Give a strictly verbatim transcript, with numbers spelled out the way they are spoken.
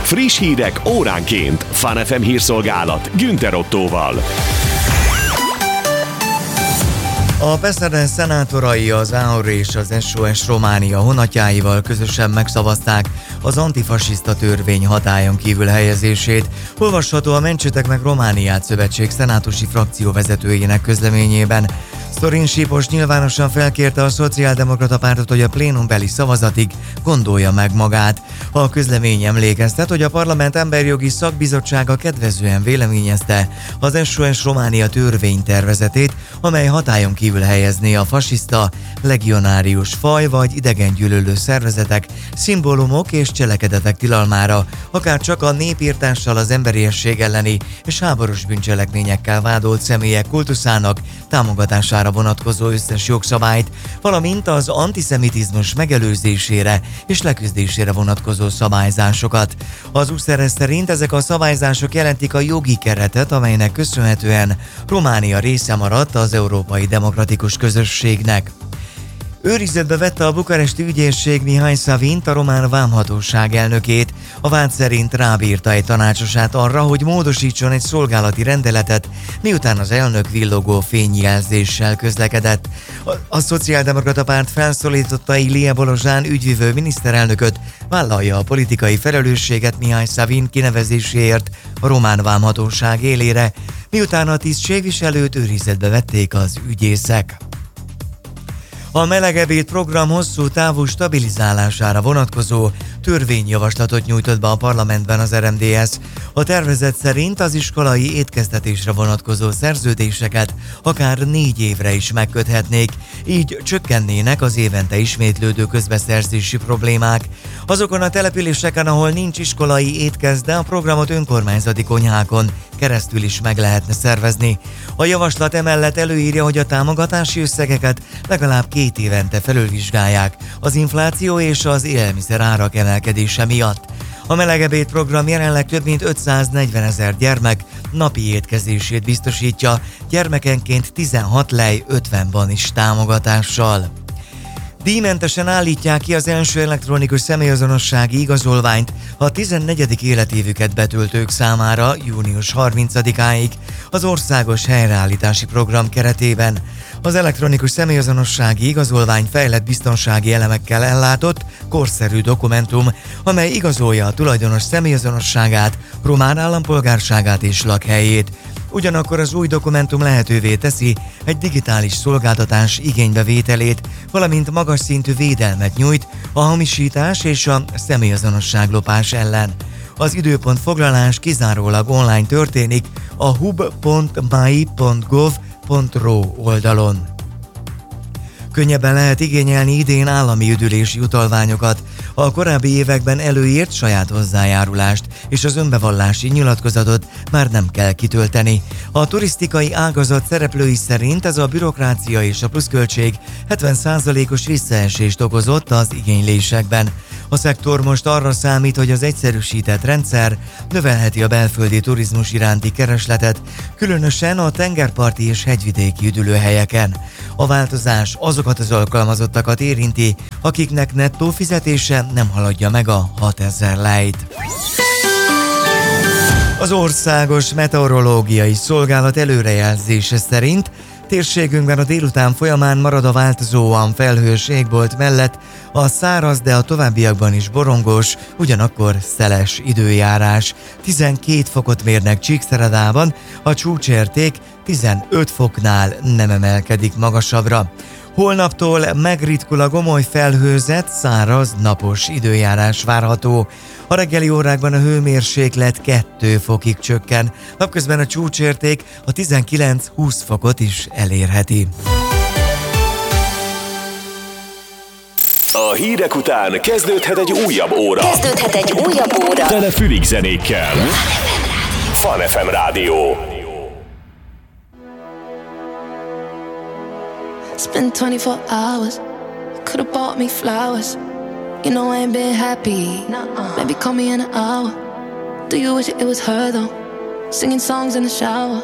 Friss hírek óránként. Fun ef em hírszolgálat Günther Ottóval. A Peszeden szenátorai az á er és az es o es Románia honatjáival közösen megszavazták az antifasiszta törvény hatályon kívül helyezését. Olvasható a Mentsetek meg Romániát szövetség szenátusi frakció vezetőjének közleményében. Sztorin Sípos nyilvánosan felkérte a Szociáldemokrata Pártot, hogy a plénumbeli szavazatig gondolja meg magát. A közlemény emlékeztet, hogy a Parlament Emberjogi Szakbizottsága kedvezően véleményezte az es o es Románia törvénytervezetét, amely hatályon kívül helyezné a fasiszta, legionárius faj vagy idegengyűlölő szervezetek, szimbólumok és cselekedetek tilalmára, akár csak a népírtással, az emberiesség elleni és háborús bűncselekményekkel vádolt személyek kultuszának támogatására vonatkozó összes jogszabályt, valamint az antiszemitizmus megelőzésére és leküzdésére vonatkozó szabályzásokat. Az Uszeres szerint ezek a szabályzások jelentik a jogi keretet, amelynek köszönhetően Románia része maradt az európai demokratikus közösségnek. Őrizetbe vette a bukaresti ügyészség Mihály Szavint, a román vámhatóság elnökét. A vád szerint rábírta egy tanácsosát arra, hogy módosítson egy szolgálati rendeletet, miután az elnök villogó fényjelzéssel közlekedett. A, a Szociáldemokrata Párt felszólította Ilie Bolozsán ügyvivő miniszterelnököt, vállalja a politikai felelősséget Mihály Szavin kinevezéséért a román vámhatóság élére, miután a tisztségviselőt őrizetbe vették az ügyészek. A melegebéd program hosszú távú stabilizálására vonatkozó törvényjavaslatot nyújtott be a parlamentben az er em dé es. A tervezet szerint az iskolai étkeztetésre vonatkozó szerződéseket akár négy évre is megköthetnék, így csökkennének az évente ismétlődő közbeszerzési problémák. Azokon a településeken, ahol nincs iskolai étkezde, a programot önkormányzati konyhákon keresztül is meg lehetne szervezni. A javaslat emellett előírja, hogy a támogatási összegeket legalább két évente felülvizsgálják az infláció és az élelmiszer árak emelkedése miatt. A melegebéd program jelenleg több mint ötszáznegyvenezer gyermek napi étkezését biztosítja, gyermekenként tizenhat lej ötven is támogatással. Díjmentesen állítják ki az első elektronikus személyazonossági igazolványt a tizennegyedik életévüket betöltők számára június harmincadikáig az országos helyreállítási program keretében. Az elektronikus személyazonossági igazolvány fejlett biztonsági elemekkel ellátott, korszerű dokumentum, amely igazolja a tulajdonos személyazonosságát, román állampolgárságát és lakhelyét. Ugyanakkor az új dokumentum lehetővé teszi egy digitális szolgáltatás igénybevételét, valamint magas szintű védelmet nyújt a hamisítás és a személyazonosságlopás ellen. Az időpontfoglalás kizárólag online történik a hub pont mai pont gov pont ro oldalon. Könnyebben lehet igényelni idén állami üdülési utalványokat. A korábbi években előírt saját hozzájárulást és az önbevallási nyilatkozatot már nem kell kitölteni. A turisztikai ágazat szereplői szerint ez a bürokrácia és a pluszköltség hetven százalékos visszaesést okozott az igénylésekben. A szektor most arra számít, hogy az egyszerűsített rendszer növelheti a belföldi turizmus iránti keresletet, különösen a tengerparti és hegyvidéki üdülőhelyeken. A változás azokat az alkalmazottakat érinti, akiknek nettó fizetése nem haladja meg a hatezer lejt. Az Országos Meteorológiai Szolgálat előrejelzése szerint térségünkben a délután folyamán marad a változóan felhős égbolt mellett a száraz, de a továbbiakban is borongós, ugyanakkor szeles időjárás. tizenkét fokot mérnek Csíkszeredában, a csúcsérték tizenöt foknál nem emelkedik magasabbra. Holnaptól megritkul a gomoly felhőzet, száraz, napos időjárás várható. A reggeli órákban a hőmérséklet két fokig csökken, napközben a csúcsérték a tizenkilenc-húsz fokot is elérheti. A hírek után kezdődhet egy újabb óra. Kezdődhet egy újabb óra. Tele fülig zenékkel. Fun ef em Rádió. It's been twenty-four hours. You could've bought me flowers. You know I ain't been happy. Nuh-uh. Maybe call me in an hour. Do you wish it was her though? Singing songs in the shower.